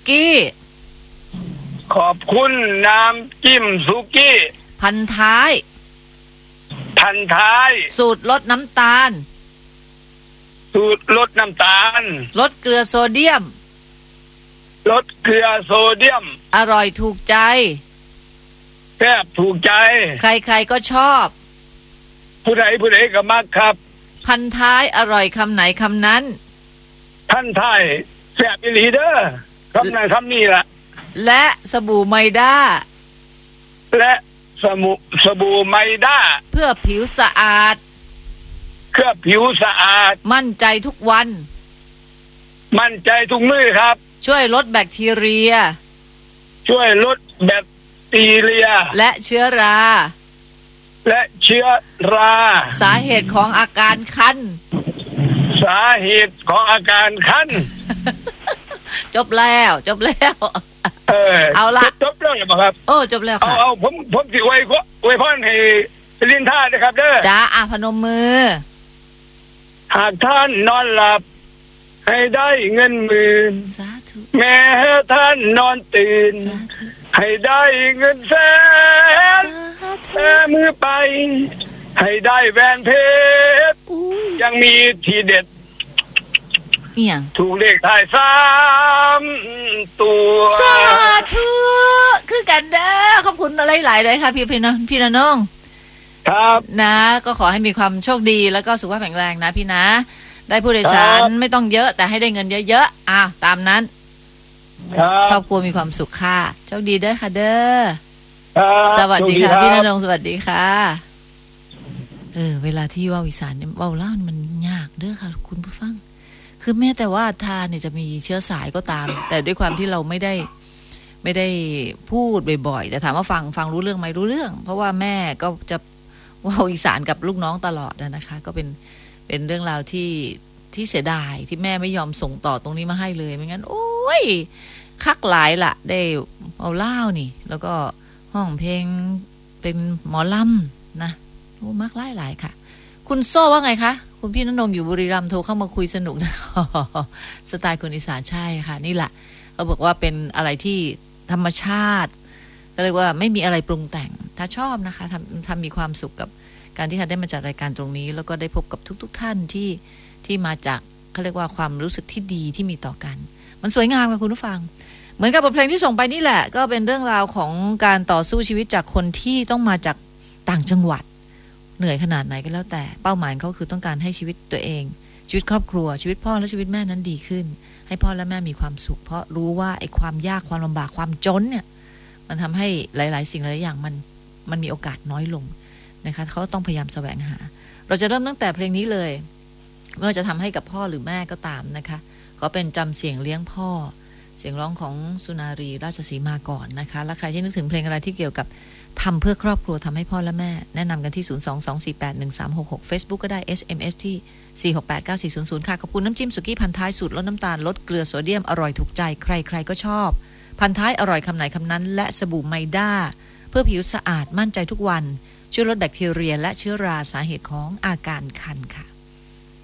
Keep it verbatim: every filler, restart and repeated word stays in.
กี้ขอบคุณน้ำจิ้มสุกี้พันท้ายพันท้ายสูตรลดน้ำตาลสูตรลดน้ำตาลลดเกลือโซเดียมลดเกลือโซเดียมอร่อยถูกใจแซ่บถูกใจใครๆก็ชอบผู้ใดผู้ใดก็มักครับพันท้ายอร่อยคำไหนคำนั้นพันท้ายแซ่บอีหลีเด้อคำนั้นคำนี้ล่ะและสบู่ไมด้าและสบู่สบู่ไมด้าเพื่อผิวสะอาดเพื่อผิวสะอาดมั่นใจทุกวันมั่นใจทุกมื้อครับช่วยลดแบคทีเรียช่วยลดแบคทีเรียและเชื้อราและเชื้อราสาเหตุของอาการคันสาเหตุของอาการคันจบแล้วจบแล้วเออเอาละจบแล้วเหรอครับโอ้จบแล้วค่ะเอาเอาผมผมสิอวยอวยพรให้ลินท่านะครับเด้อจ้าอ่ะพนมมือหากท่านนอนหลับให้ได้เงินหมื่นสาธุแม้ท่านนอนตื่นให้ได้เงินแสนแม่มือไปให้ได้แหวนเพชรยังมีทีเด็ดถูกเลขท้ายสามตัวสาธุคือกันเด้อขอบคุณหลายๆเลยค่ะพี่พี่น้องพี่น้องครับนะก็ขอให้มีความโชคดีแล้วก็สุขภาพแข็งแรงนะพี่นะได้ผู้โดยสารไม่ต้องเยอะแต่ให้ได้เงินเยอะๆอ่ะตามนั้นครอบครัวมีความสุขค่ะโชคดีเด้อค่ะเด้อสวัสดีค่ะพี่ณรงค์สวัสดีค่ะเออเวลาที่ว่าอีสานเนี่ยเว้าเล่ามันยากเด้อค่ะคุณผู้ฟังคือแม้แต่ว่าทานเนี่ยจะมีเชื้อสายก็ตามแต่ด้วยความที่เราไม่ได้ไม่ได้พูดบ่อยๆแต่ถามว่าฟังฟังรู้เรื่องไหมรู้เรื่องเพราะว่าแม่ก็จะว่าอีสานกับลูกน้องตลอดนะคะก็เป็นเป็นเรื่องราวที่ที่เสียดายที่แม่ไม่ยอมส่งต่อตรงนี้มาให้เลยไม่งั้นโอ้ยคักหลายละได้เอาเล่านี่แล้วก็ห้องเพลงเป็นหมอลำนะโอ้มากหลายหลายค่ะคุณโซ่ว่าไงคะคุณพี่ณรงค์อยู่บุรีรัมย์โทรเข้ามาคุยสนุกนะสไตล์คนอีสานใช่ค่ะนี่แหละเขาบอกว่าเป็นอะไรที่ธรรมชาติก็เรียกว่าไม่มีอะไรปรุงแต่งถ้าชอบนะคะทำทำมีความสุขกับการที่ท่านได้มาจัดรายการตรงนี้แล้วก็ได้พบกับทุกๆ ท่านที่ที่มาจากเขาเรียกว่าความรู้สึกที่ดีที่มีต่อกันมันสวยงามค่ะคุณผู้ฟังเหมือนกับบทเพลงที่ส่งไปนี่แหละก็เป็นเรื่องราวของการต่อสู้ชีวิตจากคนที่ต้องมาจากต่างจังหวัดเหนื่อยขนาดไหนก็แล้วแต่เป้าหมายเขาคือต้องการให้ชีวิตตัวเองชีวิตครอบครัวชีวิตพ่อและชีวิตแม่นั้นดีขึ้นให้พ่อและแม่มีความสุขเพราะรู้ว่าไอ้ความยากความลำบากความจนเนี่ยมันทำให้หลายๆสิ่งหลายอย่างมันมันมีโอกาสน้อยลงนะคะเขาต้องพยายามแสวงหาเราจะเริ่มตั้งแต่เพลงนี้เลยไม่ว่าจะทำให้กับพ่อหรือแม่ก็ตามนะคะก็เป็นจำเสียงเลี้ยงพ่อเสียงร้องของสุนารีราชสีมาก่อนนะคะและใครที่นึกถึงเพลงอะไรที่เกี่ยวกับทำเพื่อครอบครัวทำให้พ่อและแม่แนะนำกันที่ศูนย์ สอง สอง สี่ แปด หนึ่ง สาม หก หก Facebook ก็ได้ เอส เอ็ม เอส ที่ สี่ หก แปด เก้า สี่ ศูนย์ ศูนย์ ค่ะขอบคุณน้ำจิ้มสุกี้พันท้ายสูตรลดน้ำตาลลดเกลือโซเดียมอร่อยถูกใจใครๆก็ชอบพันท้ายอร่อยคำไหนคำนั้นและสบู่ไมด้าเพื่อผิวสะอาดมั่นใจทุกวันช่วยลดแบคทีเรียและเชื้อราสาเหตุของอาการคันค่ะ